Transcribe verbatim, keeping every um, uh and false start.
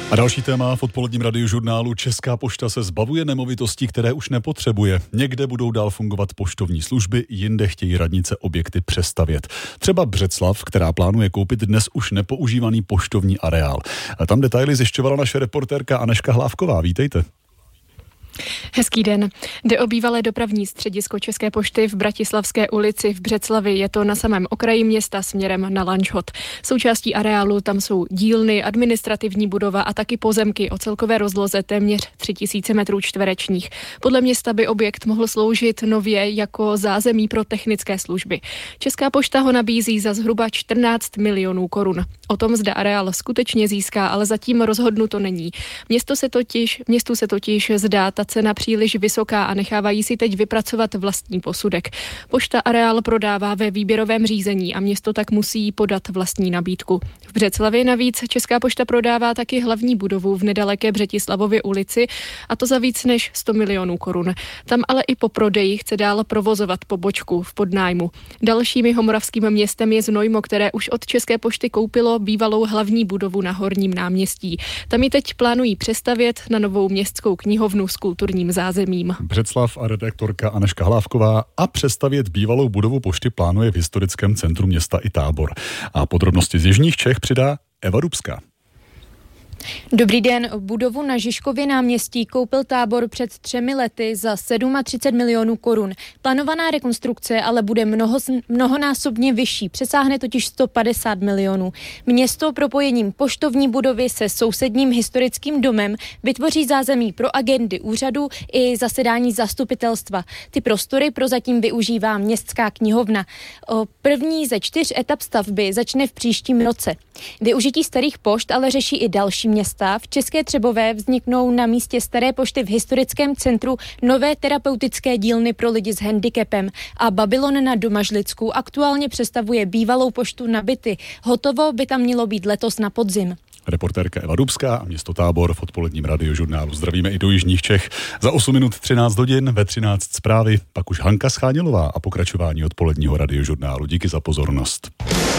A další téma v odpoledním radiožurnálu. Česká pošta se zbavuje nemovitostí, které už nepotřebuje. Někde budou dál fungovat poštovní služby, jinde chtějí radnice objekty přestavět. Třeba Břeclav, která plánuje koupit dnes už nepoužívaný poštovní areál. A tam detaily zjišťovala naše reportérka Anežka Hlávková. Vítejte. Hezký den. Jde o bývalé dopravní středisko České pošty v Bratislavské ulici v Břeclavi. Je to na samém okraji města směrem na Lanžhot. Součástí areálu tam jsou dílny, administrativní budova a taky pozemky o celkové rozloze téměř tři tisíce metrů čtverečních. Podle města by objekt mohl sloužit nově jako zázemí pro technické služby. Česká pošta ho nabízí za zhruba čtrnáct milionů korun. O tom, zda areál skutečně získá, ale zatím rozhodnuto není. Město se totiž, městu se totiž zdá ta cena příliš vysoká a nechávají si teď vypracovat vlastní posudek. Pošta areál prodává ve výběrovém řízení a město tak musí podat vlastní nabídku. V Břeclavě navíc Česká pošta prodává taky hlavní budovu v nedaleké Břetislavově ulici, a to za víc než sto milionů korun. Tam ale i po prodeji chce dál provozovat pobočku v podnájmu. Dalším jihomoravským městem je Znojmo, které už od České pošty koupilo bývalou hlavní budovu na Horním náměstí. Tam ji teď plánují přestavět na novou městskou knihovnu s kulturním zázemím. Břeclav a redaktorka Anežka Hlávková. A přestavět bývalou budovu pošty plánuje v historickém centru města i Tábor. A podrobnosti z jižních Čech přidá Eva Dubská. Dobrý den. Budovu na Žižkově náměstí koupil Tábor před třemi lety za třicet sedm milionů korun. Plánovaná rekonstrukce ale bude mnoho, mnohonásobně vyšší, přesáhne totiž sto padesát milionů. Město propojením poštovní budovy se sousedním historickým domem vytvoří zázemí pro agendy úřadu i zasedání zastupitelstva. Ty prostory prozatím využívá městská knihovna. O první ze čtyř etap stavby začne v příštím roce. Využití starých pošt ale řeší i další města. V České Třebové vzniknou na místě staré pošty v historickém centru nové terapeutické dílny pro lidi s handicapem a Babylon na Domažlicku aktuálně přestavuje bývalou poštu na byty. Hotovo by tam mělo být letos na podzim. Reportérka Eva Dubská a město Tábor v odpoledním radiožurnálu. Zdravíme i do jižních Čech. Za osm minut třináct hodin, ve třináct zprávy, pak už Hanka Schánělová a pokračování odpoledního radiožurnálu. Díky za pozornost.